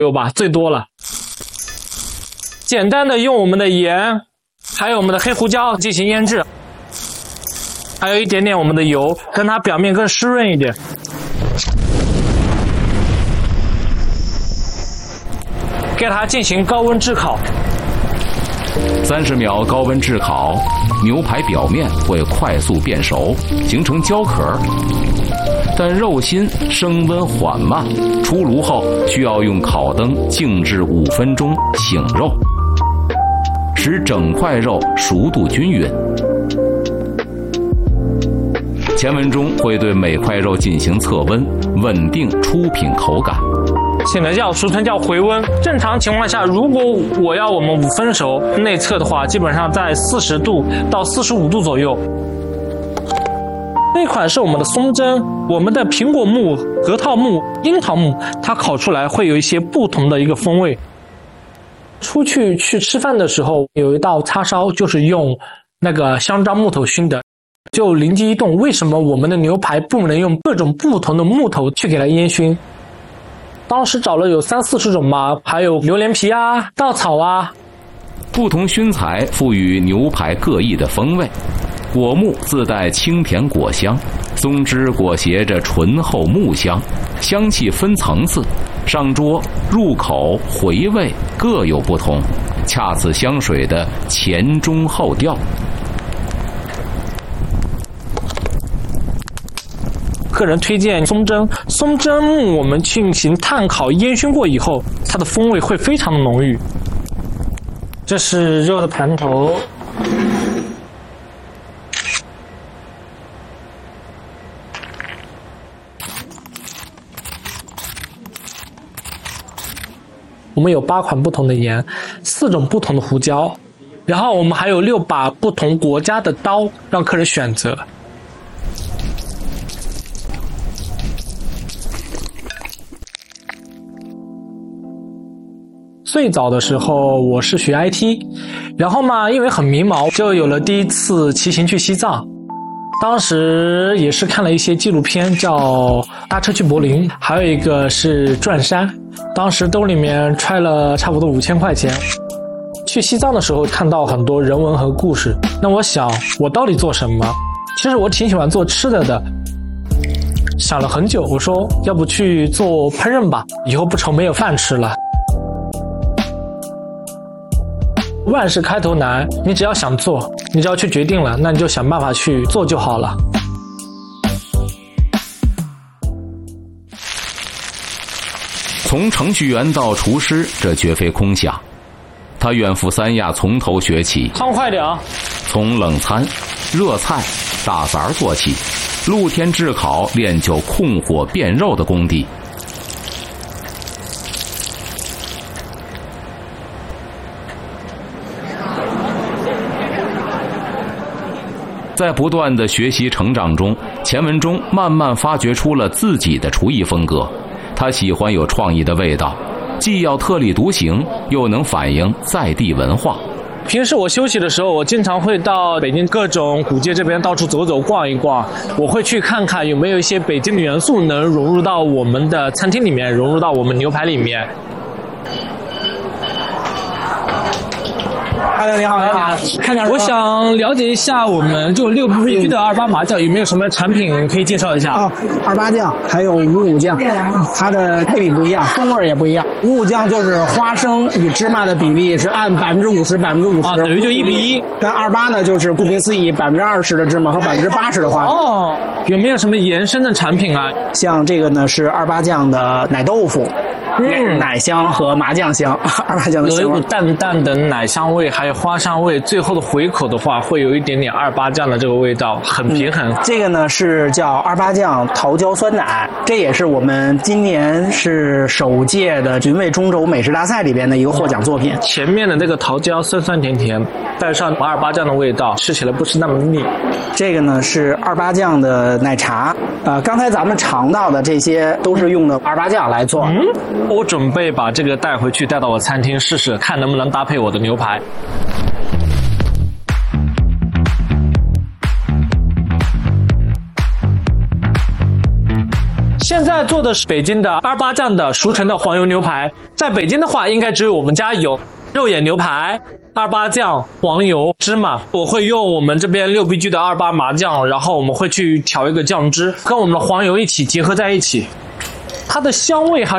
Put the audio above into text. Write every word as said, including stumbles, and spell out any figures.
有吧，最多了。简单的用我们的盐，还有我们的黑胡椒进行腌制，还有一点点我们的油，让它表面更湿润一点。给它进行高温炙烤。 三十秒高温炙烤，牛排表面会快速变熟，形成焦壳。但肉心升温缓慢，出炉后需要用烤灯静置五分钟醒肉，使整块肉熟度均匀。前文中会对每块肉进行测温，稳定出品口感。 现在叫俗称叫回温。正常情况下，如果我要我们五分熟内测的话，基本上在四十度到四十五度左右。那款是我们的松针，我们的苹果木、核桃木、樱桃木，它烤出来会有一些不同的一个风味。出去去吃饭的时候，有一道叉烧就是用那个香樟木头熏的，就灵机一动，为什么我们的牛排不能用各种不同的木头去给它烟熏？当时找了有三四十种嘛，还有榴莲皮啊、稻草啊。 不同熏材赋予牛排各异的风味。果木自带清甜果香，松枝裹挟着醇厚木香，香气分层次，上桌入口回味各有不同，恰似香水的前中后调。 个人推荐松针，松针木我们进行炭烤烟熏过以后，它的风味会非常的浓郁。这是肉的盘头，我们有八款不同的盐，四种不同的胡椒，然后我们还有六把不同国家的刀让客人选择。最早的时候我是学 I T， 然后嘛，因为很迷茫，就有了第一次骑行去西藏。当时也是看了一些纪录片，叫《搭车去柏林》，还有一个是转山。当时兜里面揣了差不多五千块钱。去西藏的时候看到很多人文和故事，那我想我到底做什么？其实我挺喜欢做吃的的。想了很久，我说要不去做烹饪吧，以后不愁没有饭吃了。万事开头难，你只要想做，你只要去决定了，那你就想办法去做就好了。 从程序员到厨师，这绝非空想。他远赴三亚，从头学起， 汤快点啊！ 从冷餐、热菜、打杂做起，露天炙烤练就控火变肉的功底。在不断的学习成长中，钱文忠慢慢发掘出了自己的厨艺风格。他喜欢有创意的味道，既要特立独行，又能反映在地文化。 平时我休息的时候，我经常会到北京各种古街这边到处走走逛一逛，我会去看看有没有一些北京的元素能融入到我们的餐厅里面，融入到我们牛排里面。 Hello， 你好，你好，看点。 我想了解一下，我们就六必居的二八麻酱有没有什么产品可以介绍一下？ 啊，二八酱还有五五酱，它的配比不一样，风味也不一样。五五酱就是花生与芝麻的比例是按百分之五十、百分之五十， 啊，等于就一比一。 但二八呢，就是顾名思义，百分之二十的芝麻和百分之八十的花生。 哦，有没有什么延伸的产品啊？ 像这个呢是二八酱的奶豆腐。嗯，奶香和麻酱香，二八酱的香味， 有一股淡淡的奶香味，还有花香味，最后的回口的话，会有一点点二八酱的这个味道，很平衡。 嗯、这个呢是叫二八酱桃胶酸奶，这也是我们今年是首届的云味中轴美食大赛里边的一个获奖作品。 前面的这个桃胶酸酸甜甜，带上二八酱的味道，吃起来不是那么腻。 这个呢是二八酱的奶茶，呃，刚才咱们尝到的这些都是用的二八酱来做。 嗯。我准备把这个带回去，带到我餐厅试试，看能不能搭配我的牛排。现现在做的是北京的二八酱的熟成的黄油牛排，在北京的话，应该只有我们家有肉眼牛排、二八酱、黄油、芝麻。我会用我们这边六 B G 的二八麻酱，然后我们会去调一个酱汁，跟我们的黄油一起结合在一起，它的香味还